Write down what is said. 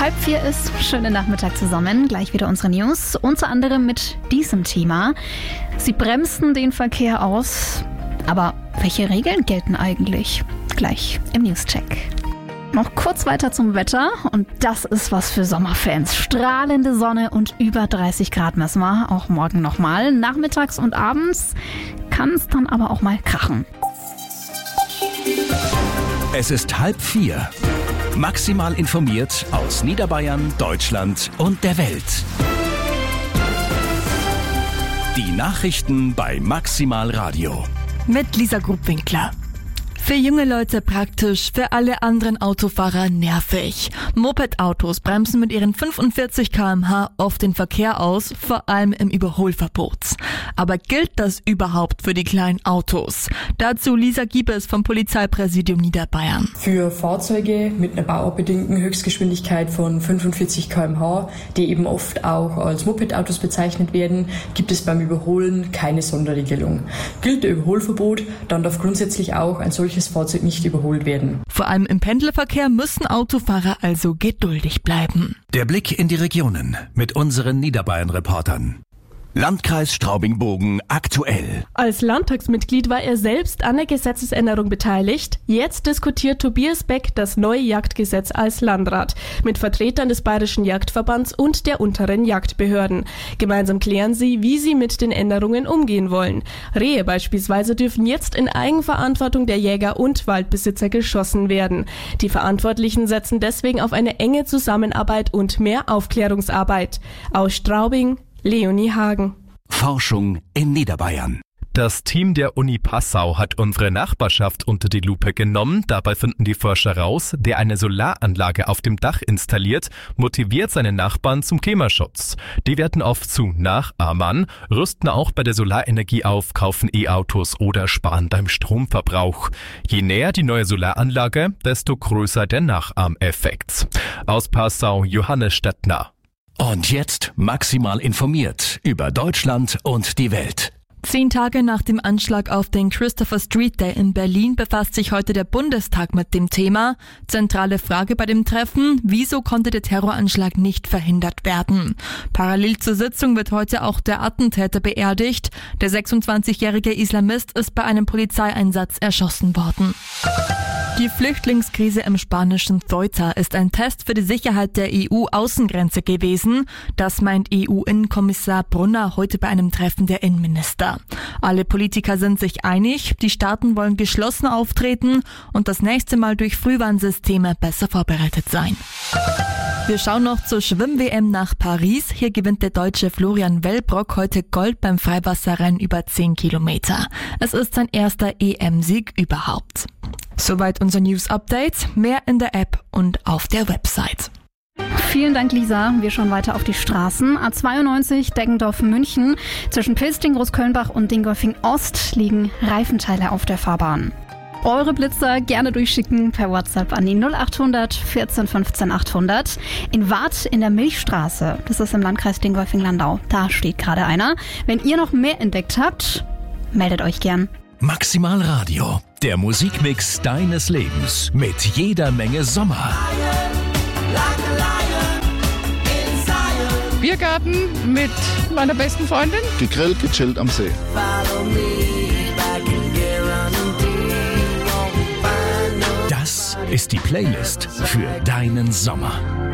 3:30 ist. Schönen Nachmittag zusammen. Gleich wieder unsere News. Unter anderem mit diesem Thema. Sie bremsen den Verkehr aus. Aber welche Regeln gelten eigentlich? Gleich im Newscheck. Noch kurz weiter zum Wetter und das ist was für Sommerfans. Strahlende Sonne und über 30 Grad messen wir auch morgen nochmal. Nachmittags und abends kann es dann aber auch mal krachen. Es ist 3:30. Maximal informiert aus Niederbayern, Deutschland und der Welt. Die Nachrichten bei Maximal Radio. Mit Lisa Grubwinkler. Für junge Leute praktisch, für alle anderen Autofahrer nervig. Moped-Autos bremsen mit ihren 45 km/h oft den Verkehr aus, vor allem im Überholverbot. Aber gilt das überhaupt für die kleinen Autos? Dazu Lisa Giebes vom Polizeipräsidium Niederbayern. Für Fahrzeuge mit einer bauabbedingten Höchstgeschwindigkeit von 45 km/h, die eben oft auch als Moped-Autos bezeichnet werden, gibt es beim Überholen keine Sonderregelung. Gilt der Überholverbot, dann darf grundsätzlich auch ein solches Fahrzeug nicht überholt werden. Vor allem im Pendlerverkehr müssen Autofahrer also geduldig bleiben. Der Blick in die Regionen mit unseren Niederbayern-Reportern. Landkreis Straubing-Bogen aktuell. Als Landtagsmitglied war er selbst an der Gesetzesänderung beteiligt. Jetzt diskutiert Tobias Beck das neue Jagdgesetz als Landrat mit Vertretern des Bayerischen Jagdverbands und der unteren Jagdbehörden. Gemeinsam klären sie, wie sie mit den Änderungen umgehen wollen. Rehe beispielsweise dürfen jetzt in Eigenverantwortung der Jäger und Waldbesitzer geschossen werden. Die Verantwortlichen setzen deswegen auf eine enge Zusammenarbeit und mehr Aufklärungsarbeit. Aus Straubing, Leonie Hagen. Forschung in Niederbayern. Das Team der Uni Passau hat unsere Nachbarschaft unter die Lupe genommen. Dabei finden die Forscher raus, der eine Solaranlage auf dem Dach installiert, motiviert seine Nachbarn zum Klimaschutz. Die werden oft zu Nachahmern, rüsten auch bei der Solarenergie auf, kaufen E-Autos oder sparen beim Stromverbrauch. Je näher die neue Solaranlage, desto größer der Nachahmeffekt. Aus Passau Johannes Stettner. Und jetzt maximal informiert über Deutschland und die Welt. 10 Tage nach dem Anschlag auf den Christopher Street Day in Berlin befasst sich heute der Bundestag mit dem Thema. Zentrale Frage bei dem Treffen: Wieso konnte der Terroranschlag nicht verhindert werden? Parallel zur Sitzung wird heute auch der Attentäter beerdigt. Der 26-jährige Islamist ist bei einem Polizeieinsatz erschossen worden. Die Flüchtlingskrise im spanischen Ceuta ist ein Test für die Sicherheit der EU-Außengrenze gewesen. Das meint EU-Innenkommissar Brunner heute bei einem Treffen der Innenminister. Alle Politiker sind sich einig, die Staaten wollen geschlossen auftreten und das nächste Mal durch Frühwarnsysteme besser vorbereitet sein. Wir schauen noch zur Schwimm-WM nach Paris. Hier gewinnt der Deutsche Florian Wellbrock heute Gold beim Freiwasserrennen über 10 Kilometer. Es ist sein erster EM-Sieg überhaupt. Soweit unser News-Update. Mehr in der App und auf der Website. Vielen Dank, Lisa. Wir schauen weiter auf die Straßen. A92 Deggendorf-München. Zwischen Pilsting, Großkölnbach und Dingolfing Ost liegen Reifenteile auf der Fahrbahn. Eure Blitzer gerne durchschicken per WhatsApp an die 0800 14 15 800. In Warth in der Milchstraße, das ist im Landkreis Dingolfing-Landau, da steht gerade einer. Wenn ihr noch mehr entdeckt habt, meldet euch gern. Maximal Radio, der Musikmix deines Lebens mit jeder Menge Sommer. Biergarten mit meiner besten Freundin. Gegrillt, gechillt am See. Das ist die Playlist für deinen Sommer.